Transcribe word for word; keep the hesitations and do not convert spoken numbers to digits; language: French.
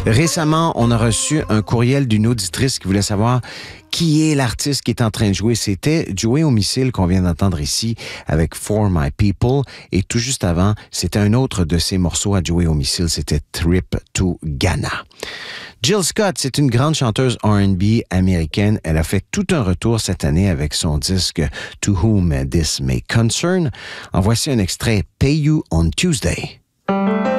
Récemment, on a reçu un courriel d'une auditrice qui voulait savoir qui est l'artiste qui est en train de jouer. C'était Joey au missile qu'on vient d'entendre ici avec For My People. Et tout juste avant, c'était un autre de ses morceaux à Joey au missile. C'était Trip to Ghana. Jill Scott, c'est une grande chanteuse R and B américaine. Elle a fait tout un retour cette année avec son disque To Whom This May Concern. En voici un extrait, Pay You on Tuesday.